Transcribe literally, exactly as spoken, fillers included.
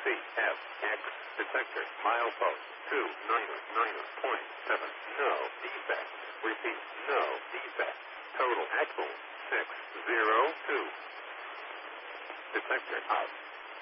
F, X, detector, milepost, two nine nine point seven, no defect. Repeat, no defect. Total axle, six zero two. Detector out.